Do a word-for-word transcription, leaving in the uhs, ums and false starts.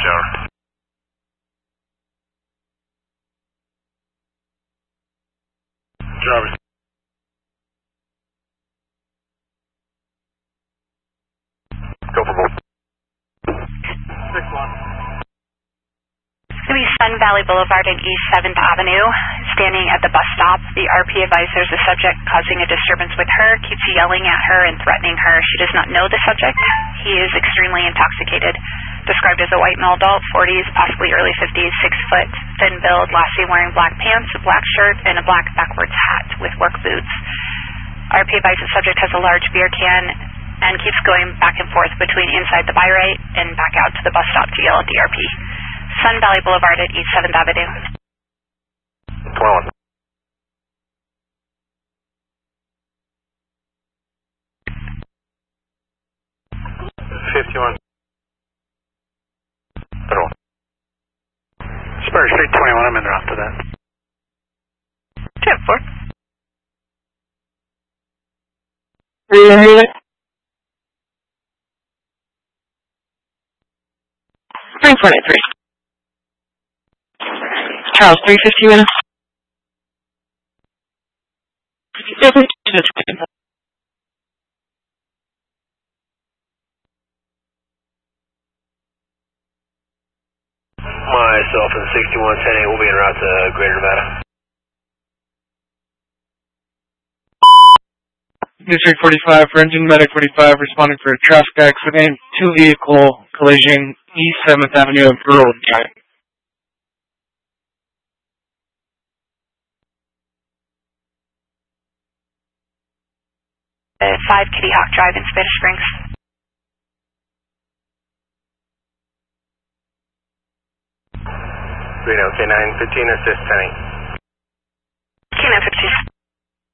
Shower. Jarvis. Go for both. six one. It's going to be Sun Valley Boulevard and East seventh Avenue. Standing at the bus stop, the R P advisors the subject causing a disturbance with her, keeps yelling at her and threatening her. She does not know the subject. He is extremely intoxicated. Described as a white male adult, forties, possibly early fifties, six foot, thin build, last seen wearing black pants, a black shirt, and a black backwards hat with work boots. R P advised the subject has a large beer can and keeps going back and forth between inside the buy rate and back out to the bus stop to yell at the R P. Sun Valley Boulevard at East seventh Avenue. twenty-one. fifty-one. Federal. Spur Street twenty-one, I'm in there after that. ten four. three forty-three. Charles, three fifty minutes. Myself and sixty-one ten eight will be en route to Greater Nevada. District forty-five for engine medic forty-five responding for a traffic accident, two vehicle collision, East seventh Avenue of Rural Drive. Uh, five Kitty Hawk Drive in Spanish Springs. Reno, K nine fifteen, assist ten eight. K nine fifteen.